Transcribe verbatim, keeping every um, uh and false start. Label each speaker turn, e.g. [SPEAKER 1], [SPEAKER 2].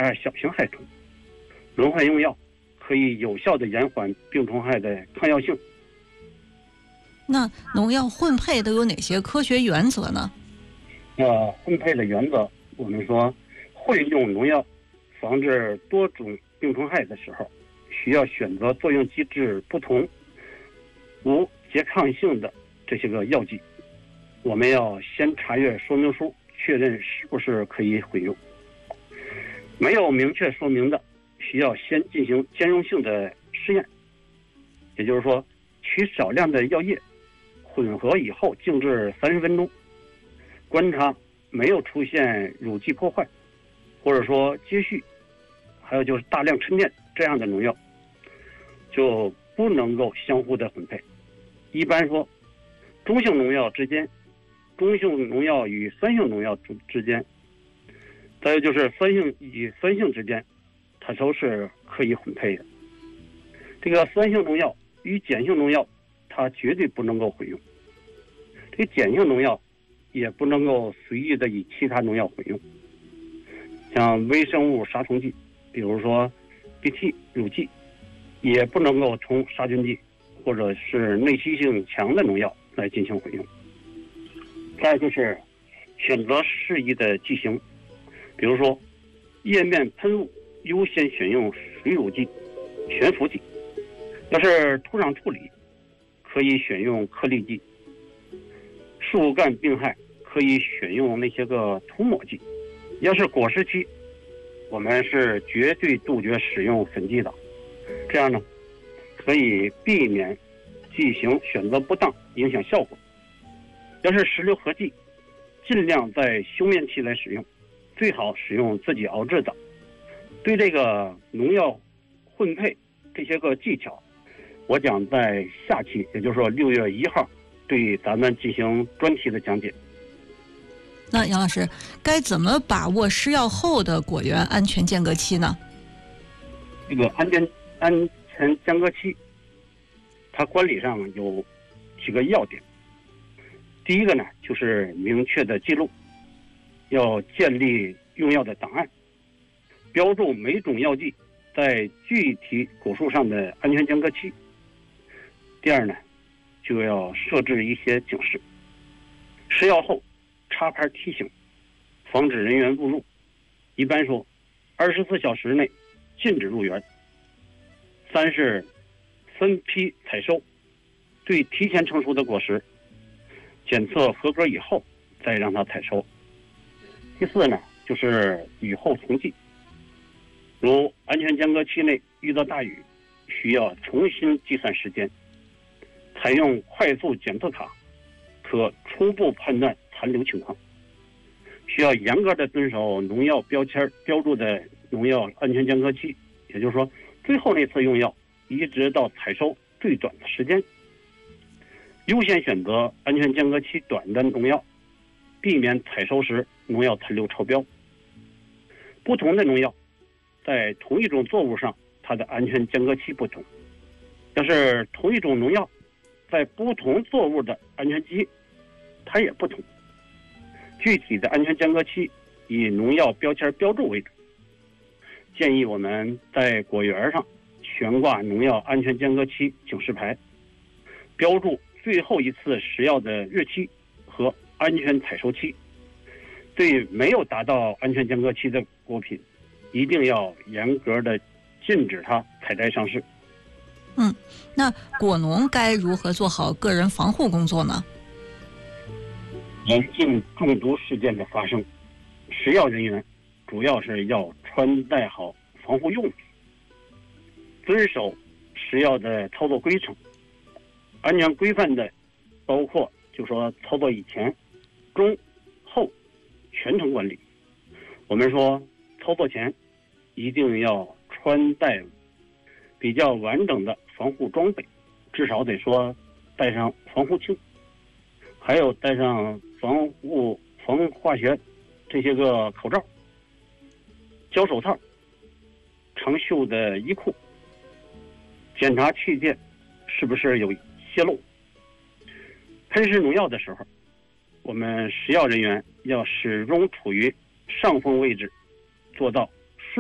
[SPEAKER 1] 害小型害虫。轮换用药可以有效地延缓病虫害的抗药性。
[SPEAKER 2] 那农药混配都有哪些科学原则呢？
[SPEAKER 1] 呃，混配的原则，我们说混用农药防治多种病虫害的时候，需要选择作用机制不同、无拮抗性的这些个药剂。我们要先查阅说明书，确认是不是可以混用。没有明确说明的，需要先进行兼容性的试验，也就是说，取少量的药液混合以后静置三十分钟，观察没有出现乳剂破坏，或者说接续，还有就是大量沉淀这样的农药，就不能够相互的混配。一般说，中性农药之间，中性农药与酸性农药之间，再有就是酸性与酸性之间，它都是可以混配的。这个酸性农药与碱性农药，它绝对不能够混用。这个碱性农药也不能够随意的与其他农药混用，像微生物杀虫剂，比如说 B T 乳剂，也不能够同杀菌剂或者是内吸性强的农药来进行混用。再就是选择适宜的剂型，比如说叶面喷雾优先选用水乳剂、悬浮剂，要是土壤处理可以选用颗粒剂，树干病害可以选用那些个涂抹剂，要是果实期，我们是绝对杜绝使用粉剂的，这样呢可以避免剂型选择不当影响效果。要是石榴合剂，尽量在休眠期来使用，最好使用自己熬制的。对这个农药混配这些个技巧，我将在下期，也就是说六月一号，对咱们进行专题的讲解。
[SPEAKER 2] 那杨老师，该怎么把握施药后的果园安全间隔期呢？
[SPEAKER 1] 这个安全安全间隔期，它管理上有几个要点。第一个呢，就是明确的记录，要建立用药的档案，标注每种药剂在具体果树上的安全间隔期。第二呢，就要设置一些警示，施药后插牌提醒，防止人员误入。一般说，二十四小时内禁止入园。三是分批采收，对提前成熟的果实检测合格以后再让它采收。第四呢，就是雨后重计，如安全间隔期内遇到大雨，需要重新计算时间，采用快速检测卡，可初步判断残留情况。需要严格的遵守农药标签标注的农药安全间隔期，也就是说，最后那次用药一直到采收最短的时间。优先选择安全间隔期短的农药，避免采收时农药残留超标。不同的农药在同一种作物上，它的安全间隔期不同。要是同一种农药在不同作物的安全期，它也不同。具体的安全间隔期以农药标签标注为主。建议我们在果园上悬挂农药安全间隔期警示牌，标注最后一次施药的日期和安全采收期。对没有达到安全间隔期的果品，一定要严格的禁止它采摘上市。
[SPEAKER 2] 嗯，那果农该如何做好个人防护工作呢？
[SPEAKER 1] 严禁中毒事件的发生，施药人员主要是要穿戴好防护用品，遵守施药的操作规程。安全规范的包括就说操作以前、中、后全程管理。我们说操作前一定要穿戴比较完整的防护装备，至少得说戴上防护镜，还有戴上防护防化学这些个口罩、胶手套、长袖的衣裤，检查器件是不是有泄漏。喷施农药的时候，我们施药人员要始终处于上风位置，做到